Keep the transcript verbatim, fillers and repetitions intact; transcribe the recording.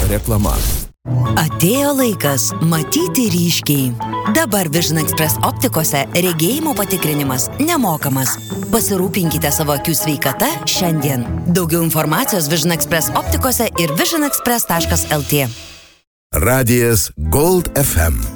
reklama. Atėjo laikas matyti ryškiai. Dabar Vision Express optikose regėjimo patikrinimas nemokamas. Pasirūpinkite savo akių sveikata šiandien. Daugiau informacijos Vision Express optikose ir vision express taškas el tė. Radijas Gold ef em.